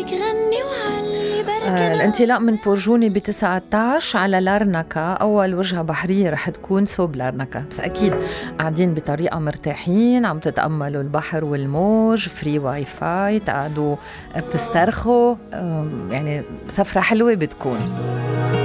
الانطلاق من بورجوني ب19 على لارناكا. أول وجهة بحرية رح تكون صوب لارناكا، بس أكيد قاعدين بطريقة مرتاحين، عم تتأملوا البحر والموج، فري واي فاي، تقعدوا بتسترخوا، يعني سفرة حلوة بتكون.